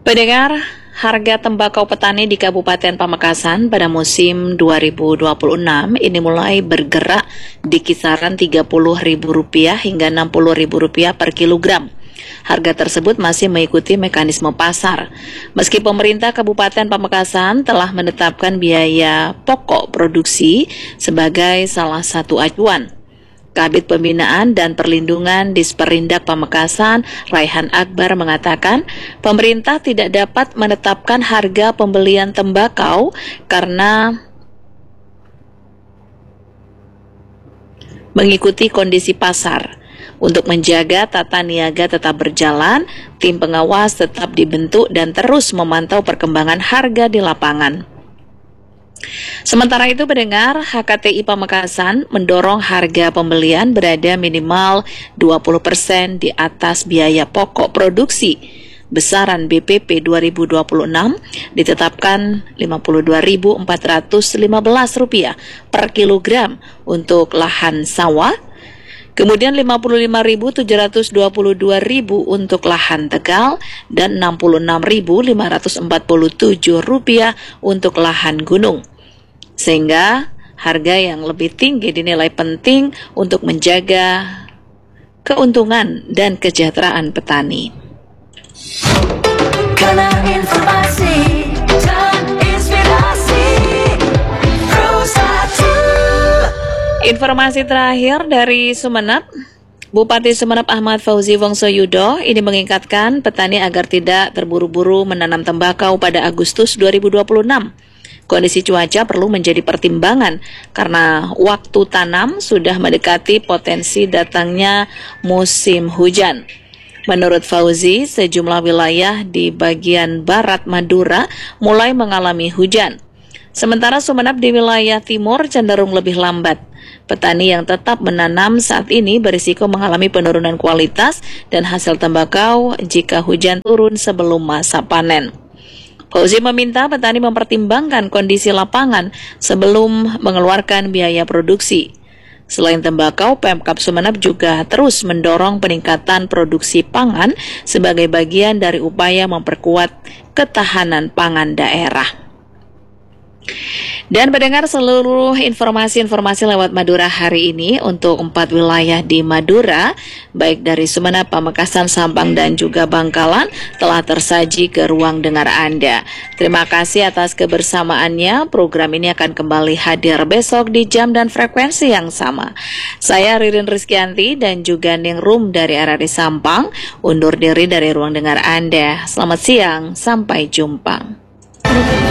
Pendengar, harga tembakau petani di Kabupaten Pamekasan pada musim 2026 ini mulai bergerak di kisaran Rp30.000 hingga Rp60.000 per kilogram. Harga tersebut masih mengikuti mekanisme pasar. Meski pemerintah Kabupaten Pamekasan telah menetapkan biaya pokok produksi sebagai salah satu acuan. Kabid Pembinaan dan Perlindungan Disperindak Pamekasan, Raihan Akbar mengatakan, pemerintah tidak dapat menetapkan harga pembelian tembakau karena mengikuti kondisi pasar. Untuk menjaga tata niaga tetap berjalan, tim pengawas tetap dibentuk dan terus memantau perkembangan harga di lapangan. Sementara itu, pendengar, HKTI Pamekasan mendorong harga pembelian berada minimal 20% di atas biaya pokok produksi. Besaran BPP 2026 ditetapkan Rp52.415 per kilogram untuk lahan sawah, kemudian Rp55.722 untuk lahan tegal, dan Rp66.547 untuk lahan gunung. Sehingga harga yang lebih tinggi dinilai penting untuk menjaga keuntungan dan kesejahteraan petani. Karena informasi dan inspirasi Informasi terakhir dari Sumeneb, Bupati Sumeneb Ahmad Fauzi Wongsoyudo ini mengingatkan petani agar tidak terburu-buru menanam tembakau pada Agustus 2026. Kondisi cuaca perlu menjadi pertimbangan karena waktu tanam sudah mendekati potensi datangnya musim hujan. Menurut Fauzi, sejumlah wilayah di bagian barat Madura mulai mengalami hujan. Sementara Sumeneb di wilayah timur cenderung lebih lambat. Petani yang tetap menanam saat ini berisiko mengalami penurunan kualitas dan hasil tembakau jika hujan turun sebelum masa panen. Fauzi meminta petani mempertimbangkan kondisi lapangan sebelum mengeluarkan biaya produksi. Selain tembakau, Pemkab Sumeneb juga terus mendorong peningkatan produksi pangan sebagai bagian dari upaya memperkuat ketahanan pangan daerah. Dan mendengar seluruh informasi-informasi lewat Madura hari ini untuk 4 wilayah di Madura, baik dari Sumeneb, Pamekasan, Sampang, dan juga Bangkalan, telah tersaji ke ruang dengar Anda. Terima kasih atas kebersamaannya. Program ini akan kembali hadir besok di jam dan frekuensi yang sama. Saya Ririn Rizkyanti dan juga Ningrum dari RRI Sampang undur diri dari ruang dengar Anda. Selamat siang, sampai jumpa.